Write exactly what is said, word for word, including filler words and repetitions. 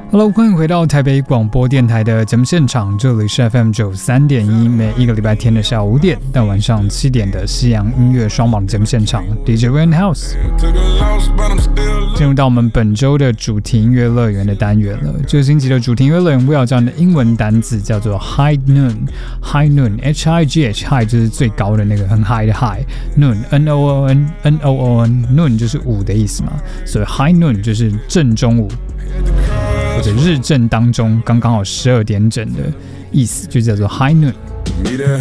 Hello， 欢迎回到台北广播电台的节目现场，这里是 F M 九十三点一，每一个礼拜天的下午五点到晚上七点的西洋音乐双榜的节目现场 ，D J Ryan House。进入到我们本周的主题音乐乐园的单元了。这个星期的主题音乐乐园，我要讲的英文单字叫做 High Noon。High Noon，H I G H，High 就是最高的那个很 high 的 High。Noon，N O O N，N O O N，Noon 就是午的意思嘛，所以 High Noon 就是正中午。或者日正当中刚刚好十二点整的意思，就叫做 High Noon。